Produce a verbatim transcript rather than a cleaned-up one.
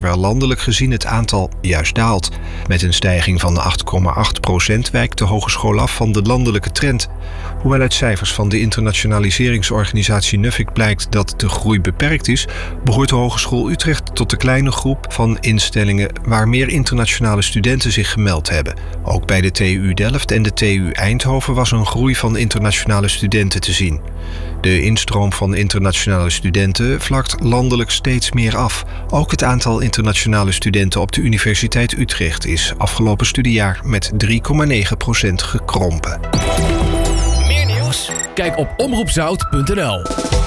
terwijl landelijk gezien het aantal juist daalt. Met een stijging van acht komma acht procent wijkt de hogeschool af van de landelijke trend. Hoewel uit cijfers van de internationaliseringsorganisatie Nuffic blijkt dat de groei beperkt is, behoort de Hogeschool Utrecht tot de kleine groep van instellingen waar meer internationale studenten zich gemeld hebben. Ook bij de T U Delft en de T U Eindhoven was een groei van internationale studenten te zien. De instroom van internationale studenten vlakt landelijk steeds meer af. Ook het aantal internationale studenten op de Universiteit Utrecht is afgelopen studiejaar met drie komma negen procent gekrompen. Meer nieuws? Kijk op omroep zout punt n l.